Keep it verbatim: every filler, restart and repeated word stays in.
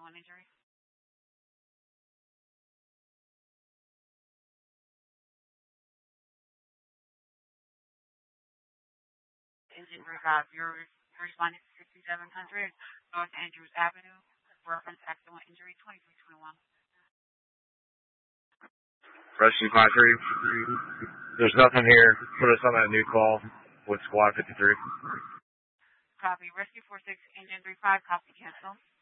one injury. Engine revive. You're responding to sixty-seven hundred North Andrews Avenue. Reference accident injury twenty-three twenty-one. Rescue five three. There's nothing here. Put us on a new call with Squad fifty-three. Copy. Rescue four six, engine three five, copy cancel.